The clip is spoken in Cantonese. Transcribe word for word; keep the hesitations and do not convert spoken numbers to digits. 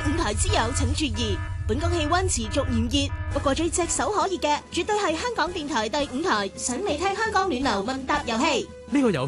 五台之友請注意，本港氣溫持續炎熱，不過最炙手可熱嘅絕對係香港電台第五台，想未聽香港暖流問答遊戲。 呢個遊